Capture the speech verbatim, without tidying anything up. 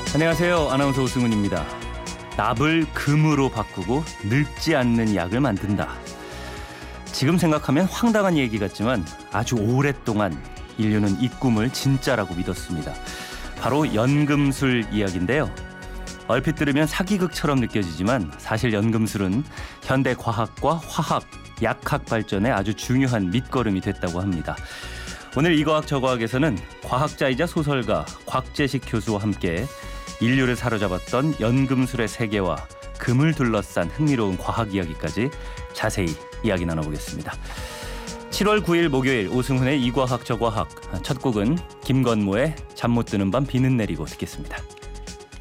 안녕하세요. 아나운서 오승훈입니다. 납을 금으로 바꾸고 늙지 않는 약을 만든다. 지금 생각하면 황당한 얘기 같지만 아주 오랫동안 인류는 이 꿈을 진짜라고 믿었습니다. 바로 연금술 이야기인데요. 얼핏 들으면 사기극처럼 느껴지지만 사실 연금술은 현대 과학과 화학, 약학 발전에 아주 중요한 밑거름이 됐다고 합니다. 오늘 이과학 저과학에서는 과학자이자 소설가 곽재식 교수와 함께 인류를 사로잡았던 연금술의 세계와 금을 둘러싼 흥미로운 과학 이야기까지 자세히 이야기 나눠보겠습니다. 칠월 구일 목요일 오승훈의 이과학 저과학, 첫 곡은 김건모의 잠 못 드는 밤 비는 내리고 듣겠습니다.